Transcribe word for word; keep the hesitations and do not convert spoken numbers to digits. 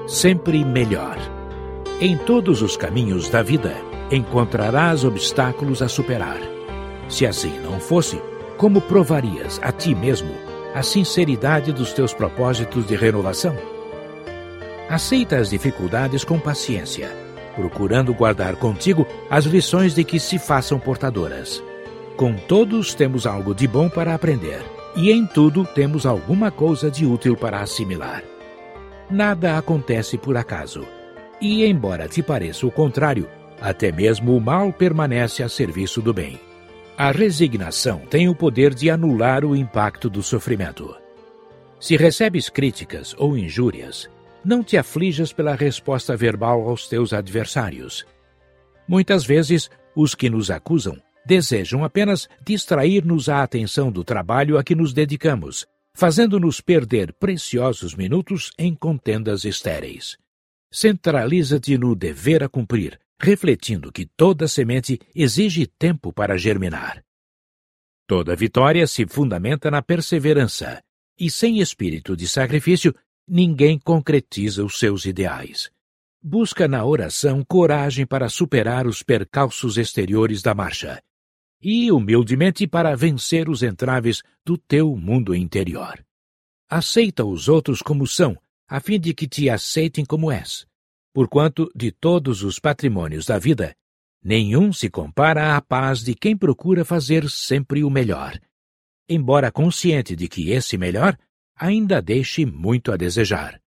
sempre melhor. Em todos os caminhos da vida, encontrarás obstáculos a superar. Se assim não fosse, como provarias a ti mesmo a sinceridade dos teus propósitos de renovação? Aceita as dificuldades com paciência, procurando guardar contigo as lições de que se façam portadoras. Com todos temos algo de bom para aprender, e em tudo temos alguma coisa de útil para assimilar. Nada acontece por acaso, e embora te pareça o contrário, até mesmo o mal permanece a serviço do bem. A resignação tem o poder de anular o impacto do sofrimento. Se recebes críticas ou injúrias, não te aflijas pela resposta verbal aos teus adversários. Muitas vezes, os que nos acusam desejam apenas distrair-nos a atenção do trabalho a que nos dedicamos, fazendo-nos perder preciosos minutos em contendas estéreis. Centraliza-te no dever a cumprir, refletindo que toda semente exige tempo para germinar. Toda vitória se fundamenta na perseverança, e sem espírito de sacrifício, ninguém concretiza os seus ideais. Busca na oração coragem para superar os percalços exteriores da marcha, e humildemente para vencer os entraves do teu mundo interior. Aceita os outros como são, a fim de que te aceitem como és. Porquanto, de todos os patrimônios da vida, nenhum se compara à paz de quem procura fazer sempre o melhor, embora consciente de que esse melhor ainda deixe muito a desejar.